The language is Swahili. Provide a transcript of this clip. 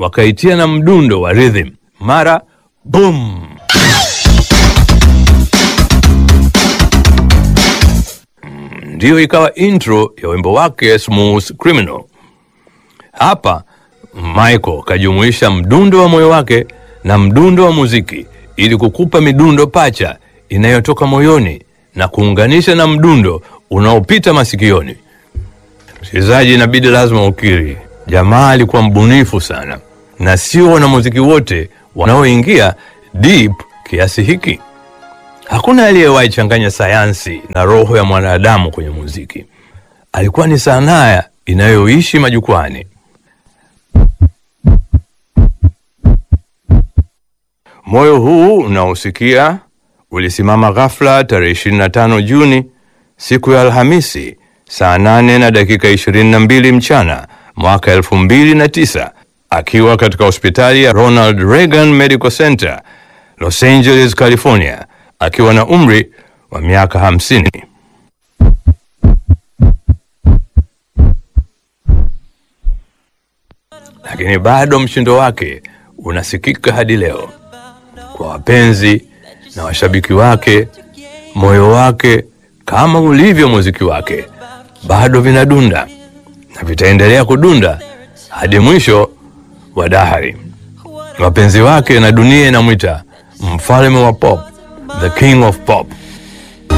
wakaitia na mdundo wa rhythm, mara boom. Ndiyo ikawa intro ya wimbo wake Smooth Criminal. Hapa Michael kajumuisha mdundo wa moyo wake na mdundo wa muziki ili kukupa midundo pacha inayotoka moyoni na kuunganisha na mdundo unaopita masikioni. Msikilizaji, inabidi lazima ukiri, jamaa alikuwa mbunifu sana, na sio wanamuziki wote wanaoingia deep kiasi hiki. Hakuna aliyewahi changanya sayansi na roho ya mwanadamu kwenye muziki. Alikuwa ni sanaa inayoishi majukwani. Moyo huu unaosikia ulisimama ghafla tarehe 25 Juni, siku ya Alhamisi, saa 8:22 mchana mwaka 2009, akiwa katika hospitali ya Ronald Reagan Medical Center, Los Angeles, California, akiwa na umri wa miaka 50. Lakini bado mshindo wake unasikika hadi leo. Kwa wapenzi na washabiki wake, moyo wake kama ulivyo muziki wake bado vinadunda na vitaendelea kudunda hadi mwisho wa dahari. Wapenzi wake na dunia inamwita mfalme wa pop, the king of pop.